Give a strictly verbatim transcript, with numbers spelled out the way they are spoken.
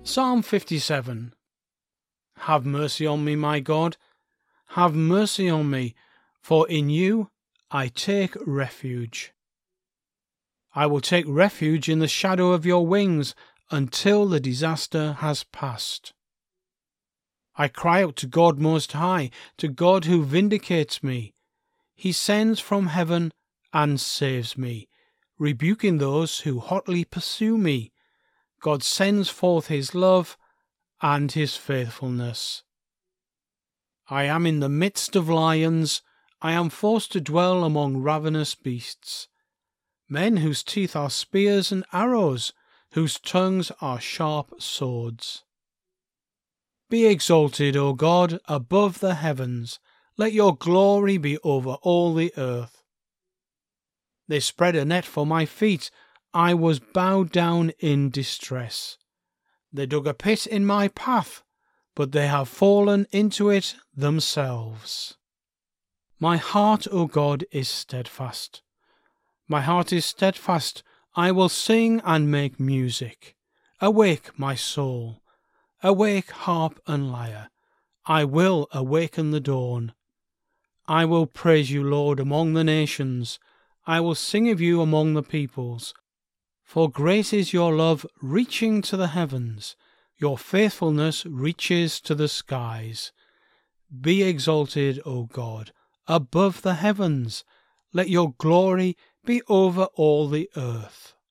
Psalm fifty-seven. Have mercy on me, my God. Have mercy on me, for in you I take refuge. I will take refuge in the shadow of your wings until the disaster has passed. I cry out to God Most High, to God who vindicates me. He sends from heaven and saves me, rebuking those who hotly pursue me. God sends forth his love and his faithfulness. I am in the midst of lions. I am forced to dwell among ravenous beasts, men whose teeth are spears and arrows, whose tongues are sharp swords. Be exalted, O God, above the heavens. Let your glory be over all the earth. They spread a net for my feet. I was bowed down in distress. They dug a pit in my path, but they have fallen into it themselves. My heart, O God, is steadfast. My heart is steadfast. I will sing and make music. Awake, my soul. Awake, harp and lyre. I will awaken the dawn. I will praise you, Lord, among the nations. I will sing of you among the peoples. For great is your love, reaching to the heavens. Your faithfulness reaches to the skies. Be exalted, O God, above the heavens. Let your glory be over all the earth.